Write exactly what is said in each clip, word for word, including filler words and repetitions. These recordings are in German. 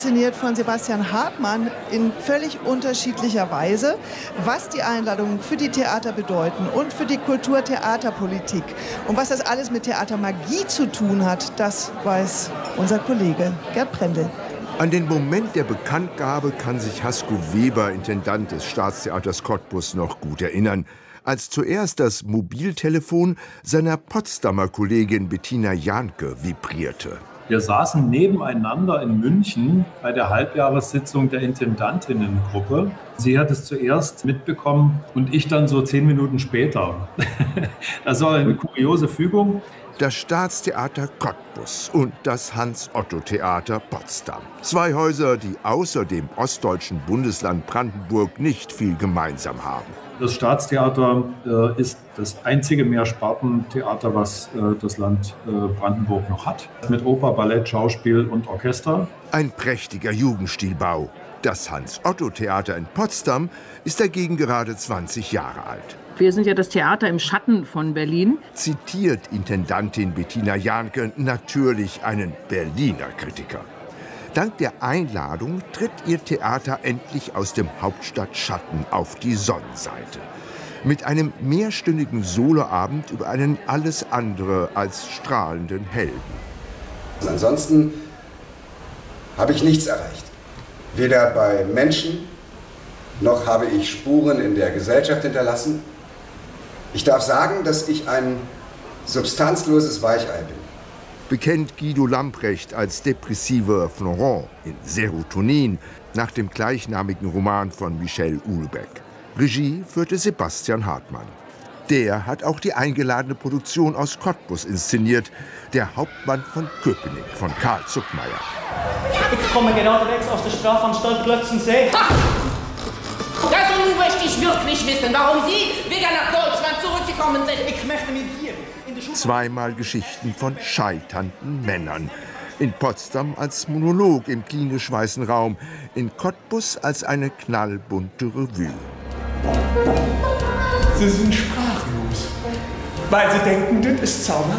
Inszeniert von Sebastian Hartmann in völlig unterschiedlicher Weise. Was die Einladungen für die Theater bedeuten und für die Kulturtheaterpolitik und was das alles mit Theatermagie zu tun hat, das weiß unser Kollege Gerd Brendel. An den Moment der Bekanntgabe kann sich Hasko Weber, Intendant des Staatstheaters Cottbus, noch gut erinnern, als zuerst das Mobiltelefon seiner Potsdamer Kollegin Bettina Jahnke vibrierte. Wir saßen nebeneinander in München bei der Halbjahressitzung der Intendantinnengruppe. Sie hat es zuerst mitbekommen und ich dann so zehn Minuten später. Das war eine kuriose Fügung. Das Staatstheater Cottbus und das Hans-Otto-Theater Potsdam. Zwei Häuser, die außer dem ostdeutschen Bundesland Brandenburg nicht viel gemeinsam haben. Das Staatstheater äh, ist das einzige Mehrspartentheater, was äh, das Land äh, Brandenburg noch hat. Mit Oper, Ballett, Schauspiel und Orchester. Ein prächtiger Jugendstilbau. Das Hans-Otto-Theater in Potsdam ist dagegen gerade zwanzig Jahre alt. Wir sind ja das Theater im Schatten von Berlin. Zitiert Intendantin Bettina Jahnke natürlich einen Berliner Kritiker. Dank der Einladung tritt ihr Theater endlich aus dem Hauptstadtschatten auf die Sonnenseite. Mit einem mehrstündigen Soloabend über einen alles andere als strahlenden Helden. Ansonsten habe ich nichts erreicht. Weder bei Menschen, noch habe ich Spuren in der Gesellschaft hinterlassen. Ich darf sagen, dass ich ein substanzloses Weichei bin. Bekennt Guido Lamprecht als depressiver Florent in Serotonin nach dem gleichnamigen Roman von Michel Houellebecq. Regie führte Sebastian Hartmann. Der hat auch die eingeladene Produktion aus Cottbus inszeniert, Der Hauptmann von Köpenick von Karl Zuckmayer. Ich komme geradewegs aus der Strafanstalt Plötzensee. Das und nun möchte ich wirklich wissen, warum Sie wieder nach Deutschland zurückgekommen sind. Ich möchte mir hier in der Schule... Zweimal Geschichten von scheiternden Männern. In Potsdam als Monolog im klinisch weißen Raum, in Cottbus als eine knallbunte Revue. Sie sind sprachlos, weil Sie denken, das ist Zauberei.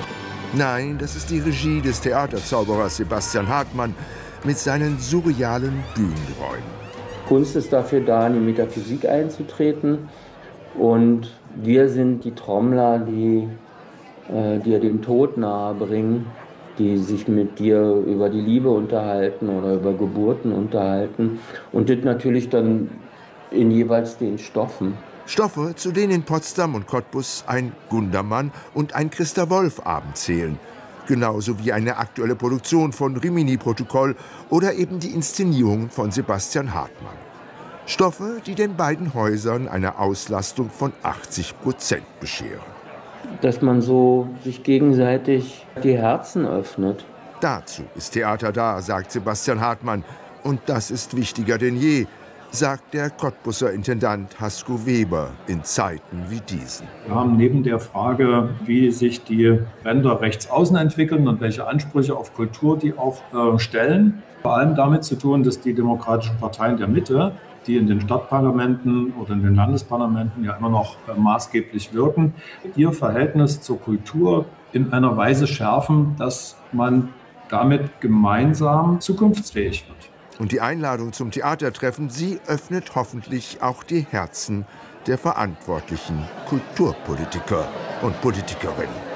Nein, das ist die Regie des Theaterzauberers Sebastian Hartmann mit seinen surrealen Bühnenräumen. Kunst ist dafür da, in die Metaphysik einzutreten. Und wir sind die Trommler, die äh, dir den Tod nahe bringen, die sich mit dir über die Liebe unterhalten oder über Geburten unterhalten. Und das natürlich dann in jeweils den Stoffen. Stoffe, zu denen in Potsdam und Cottbus ein Gundermann und ein Christa Wolf-Abend zählen. Genauso wie eine aktuelle Produktion von Rimini-Protokoll oder eben die Inszenierung von Sebastian Hartmann. Stoffe, die den beiden Häusern eine Auslastung von achtzig Prozent bescheren. Dass man so sich gegenseitig die Herzen öffnet. Dazu ist Theater da, sagt Sebastian Hartmann. Und das ist wichtiger denn je, sagt der Cottbuser Intendant Hasko Weber in Zeiten wie diesen. Wir haben neben der Frage, wie sich die Länder rechts außen entwickeln und welche Ansprüche auf Kultur die auch äh, stellen, vor allem damit zu tun, dass die demokratischen Parteien der Mitte, die in den Stadtparlamenten oder in den Landesparlamenten ja immer noch äh, maßgeblich wirken, ihr Verhältnis zur Kultur in einer Weise schärfen, dass man damit gemeinsam zukunftsfähig wird. Und die Einladung zum Theatertreffen, sie öffnet hoffentlich auch die Herzen der verantwortlichen Kulturpolitiker und Politikerinnen.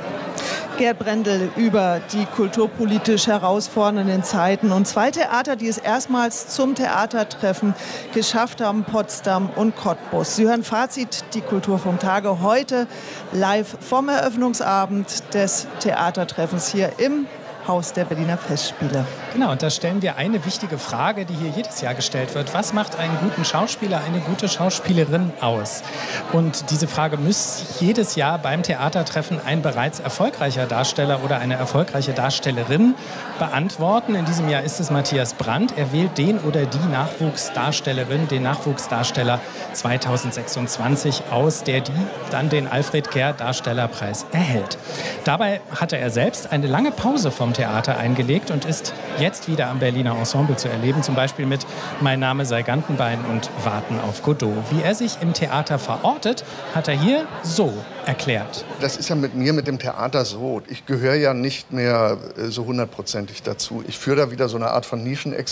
Gerd Brendel über die kulturpolitisch herausfordernden Zeiten und zwei Theater, die es erstmals zum Theatertreffen geschafft haben, Potsdam und Cottbus. Sie hören Fazit, die Kultur vom Tage, heute live vom Eröffnungsabend des Theatertreffens hier im Haus der Berliner Festspiele. Genau, und da stellen wir eine wichtige Frage, die hier jedes Jahr gestellt wird. Was macht einen guten Schauspieler, eine gute Schauspielerin aus? Und diese Frage müsste jedes Jahr beim Theatertreffen ein bereits erfolgreicher Darsteller oder eine erfolgreiche Darstellerin beantworten. In diesem Jahr ist es Matthias Brandt. Er wählt den oder die Nachwuchsdarstellerin, den Nachwuchsdarsteller zweitausendsechsundzwanzig aus, der die dann den Alfred Kerr Darstellerpreis erhält. Dabei hatte er selbst eine lange Pause vom vom Theater eingelegt und ist jetzt wieder am Berliner Ensemble zu erleben, zum Beispiel mit Mein Name sei Gantenbein und Warten auf Godot. Wie er sich im Theater verortet, hat er hier so erklärt. Das ist ja mit mir, mit dem Theater so. Ich gehöre ja nicht mehr so hundertprozentig dazu. Ich führe da wieder so eine Art von Nischen